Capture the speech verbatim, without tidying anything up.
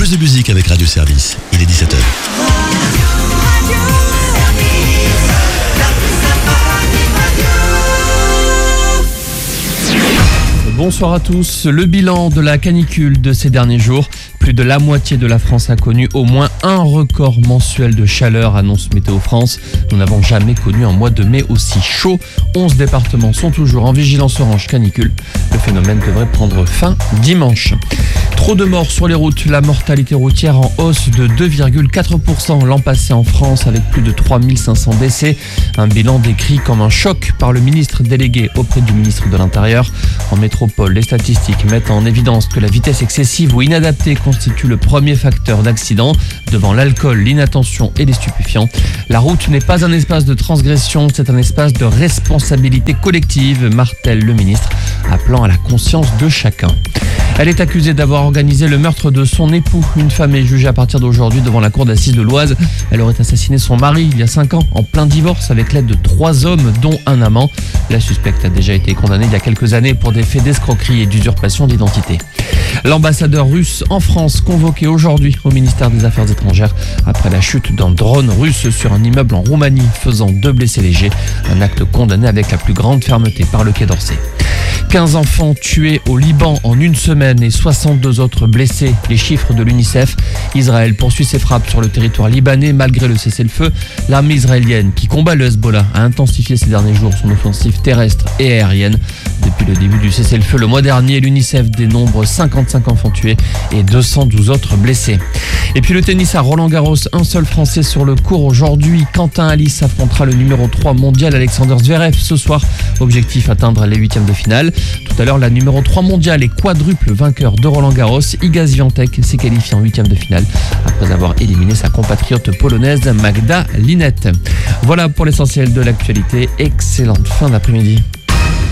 Plus de musique avec Radio Service. Il est dix-sept heures. Bonsoir à tous. Le bilan de la canicule de ces derniers jours. Plus de la moitié de la France a connu au moins un record mensuel de chaleur, annonce Météo France. Nous n'avons jamais connu un mois de mai aussi chaud. onze départements sont toujours en vigilance orange canicule. Le phénomène devrait prendre fin dimanche. Trop de morts sur les routes. La mortalité routière en hausse de deux virgule quatre pour cent l'an passé en France avec plus de trois mille cinq cents décès. Un bilan décrit comme un choc par le ministre délégué auprès du ministre de l'Intérieur. En métropole, les statistiques mettent en évidence que la vitesse excessive ou inadaptée constitue le premier facteur d'accident devant l'alcool, l'inattention et les stupéfiants. La route n'est pas un espace de transgression, c'est un espace de responsabilité collective, martèle le ministre, appelant à la conscience de chacun. Elle est accusée d'avoir organisé le meurtre de son époux. Une femme est jugée à partir d'aujourd'hui devant la cour d'assises de l'Oise. Elle aurait assassiné son mari il y a cinq ans en plein divorce avec l'aide de trois hommes dont un amant. La suspecte a déjà été condamnée il y a quelques années pour des faits d'escroquerie et d'usurpation d'identité. L'ambassadeur russe en France convoqué aujourd'hui au ministère des Affaires étrangères après la chute d'un drone russe sur un immeuble en Roumanie faisant deux blessés légers. Un acte condamné avec la plus grande fermeté par le Quai d'Orsay. quinze enfants tués au Liban en une semaine et soixante-deux autres blessés, les chiffres de l'UNICEF. Israël poursuit ses frappes sur le territoire libanais malgré le cessez-le-feu. L'armée israélienne qui combat le Hezbollah a intensifié ces derniers jours son offensive terrestre et aérienne. Depuis le début du cessez-le-feu le mois dernier, l'UNICEF dénombre cinquante-cinq enfants tués et deux cent douze autres blessés. Et puis le tennis à Roland-Garros, un seul Français sur le court aujourd'hui. Quentin Halys affrontera le numéro trois mondial Alexander Zverev ce soir. Objectif atteindre les huitièmes de finale. Tout à l'heure, la numéro trois mondiale et quadruple vainqueur de Roland-Garros, Iga Świątek, s'est qualifiée en huitièmes de finale après avoir éliminé sa compatriote polonaise Magda Linette. Voilà pour l'essentiel de l'actualité. Excellente fin d'après-midi.